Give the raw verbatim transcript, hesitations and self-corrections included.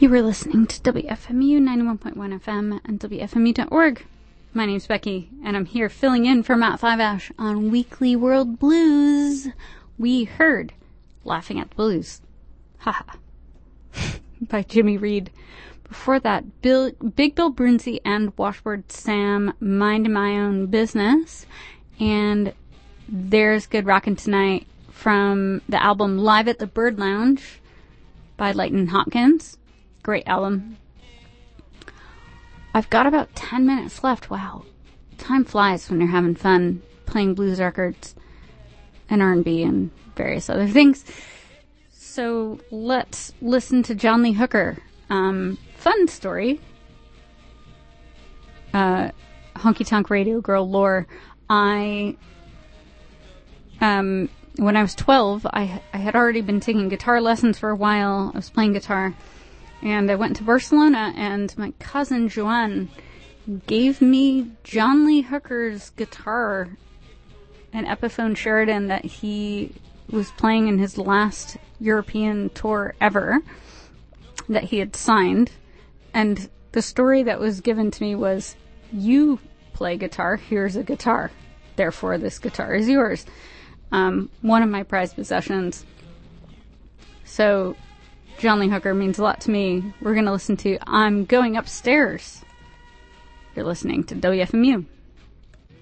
You were listening to W F M U ninety-one point one F M and W F M U dot org. My name's Becky, and I'm here filling in for Matt Five Ash on Weekly World Blues. We heard Laughing at the Blues, haha, by Jimmy Reed. Before that, Bill, Big Bill Brunsey and Washboard Sam, Minding My Own Business. And There's Good Rockin' Tonight from the album Live at the Bird Lounge by Lightnin' Hopkins. Great album. I've got about ten minutes left. Wow. Time flies when you're having fun playing blues records and R and B and various other things. So let's listen to John Lee Hooker. Um, fun story. Uh, Honky Tonk Radio Girl lore. I, um, when I was twelve, I, I had already been taking guitar lessons for a while. I was playing guitar. And I went to Barcelona, and my cousin Joan gave me John Lee Hooker's guitar, an Epiphone Sheridan that he was playing in his last European tour ever, that he had signed. And the story that was given to me was, you play guitar, here's a guitar. Therefore, this guitar is yours. Um, one of my prized possessions. So John Lee Hooker means a lot to me. We're going to listen to I'm Going Upstairs. You're listening to W F M U.